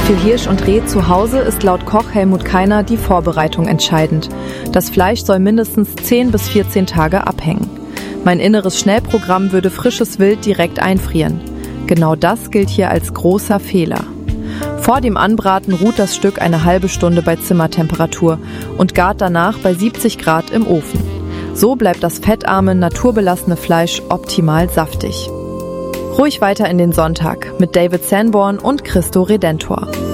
Für Hirsch und Reh zu Hause ist laut Koch Helmut Keiner die Vorbereitung entscheidend. Das Fleisch soll mindestens 10 bis 14 Tage abhängen. Mein inneres Schnellprogramm würde frisches Wild direkt einfrieren. Genau das gilt hier als großer Fehler. Vor dem Anbraten ruht das Stück eine halbe Stunde bei Zimmertemperatur und gart danach bei 70 Grad im Ofen. So bleibt das fettarme, naturbelassene Fleisch optimal saftig. Ruhig weiter in den Sonntag mit David Sanborn und Christo Redentor.